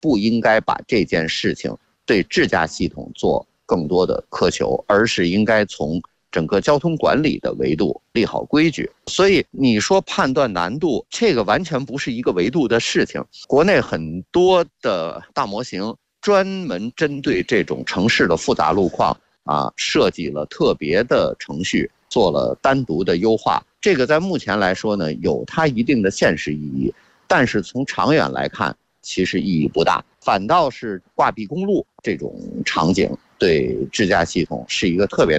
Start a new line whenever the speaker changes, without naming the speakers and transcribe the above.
不应该把这件事情对智驾系统做更多的苛求，而是应该从整个交通管理的维度立好规矩。所以你说判断难度，这个完全不是一个维度的事情。国内很多的大模型专门针对这种城市的复杂路况设计了特别的程序，做了单独的优化。这个在目前来说呢，有它一定的现实意义，但是从长远来看，其实意义不大。反倒是挂壁公路这种场景对智驾系统是一个特别